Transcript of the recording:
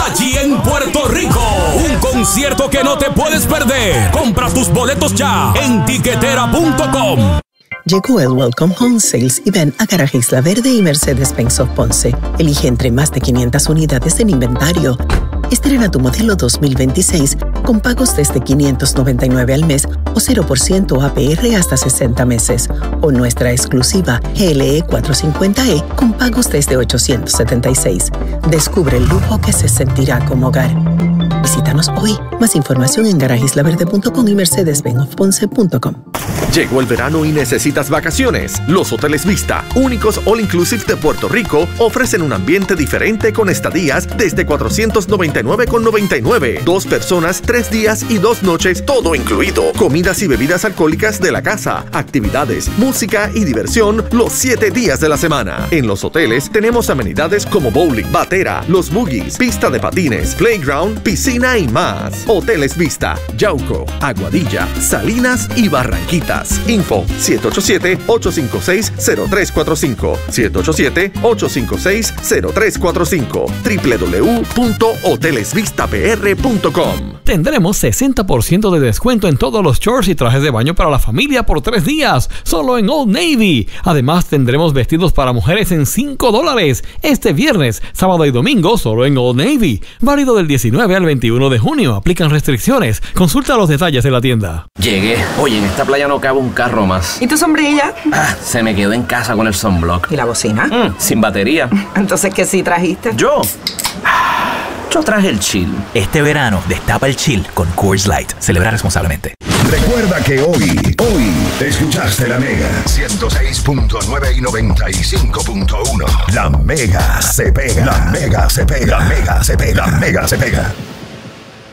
Mariachi en Puerto Rico. Un concierto que no te puedes perder. Compra tus boletos ya en tiquetera.com. Llegó el Welcome Home Sales y ven a Garaje Isla Verde y Mercedes-Benz of Ponce. Elige entre más de 500 unidades en inventario. Estrena tu modelo 2026 con pagos desde $599 al mes o 0% APR hasta 60 meses. O nuestra exclusiva GLE 450E con pagos desde $876. Descubre el lujo que se sentirá como hogar. Visítanos hoy. Más información en garageislaverde.com y mercedes-benzofponce.com. Llegó el verano y necesitas vacaciones. Los Hoteles Vista, únicos all inclusive de Puerto Rico, ofrecen un ambiente diferente con estadías desde $499,99. 2 personas, 3 días y 2 noches, todo incluido. Comidas y bebidas alcohólicas de la casa, actividades, música y diversión los 7 días de la semana. En los hoteles tenemos amenidades como bowling, batera, los boogies, pista de patines, playground, piscina y más. Hoteles Vista, Yauco, Aguadilla, Salinas y Barranquitas. Info 787-856-0345 787-856-0345 www.hotelesvistapr.com. Tendremos 60% de descuento en todos los shorts y trajes de baño para la familia por 3 días, solo en Old Navy. Además, tendremos vestidos para mujeres en $5 este viernes, sábado y domingo, solo en Old Navy. Válido del 19 al 21 de junio. Aplican restricciones. Consulta los detalles de la tienda. Llegué. Oye, en esta playa no cabe un carro más. ¿Y tu sombrilla? Se me quedó en casa con el sunblock. ¿Y la bocina? Sin batería. Entonces, ¿qué sí trajiste? Yo traje el chill. Este verano, destapa el chill con Coors Light. Celebra responsablemente. Recuerda que hoy escuchaste la Mega 106.9 y 95.1. La Mega se pega. La Mega se pega. La Mega se pega. La Mega se pega.